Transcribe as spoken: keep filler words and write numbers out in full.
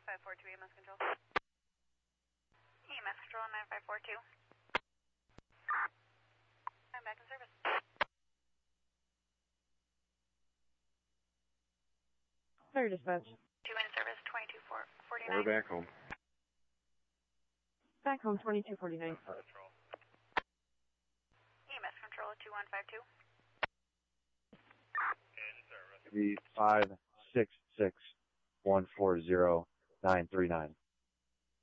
five four two E M S control. E M S control nine five four two. I'm back in service. Fire dispatch. Two in service, twenty-two forty-nine. We're back home. Back home, twenty-two forty-nine. Control. E M S control two one five two. In service. The five six six one four zero nine three nine.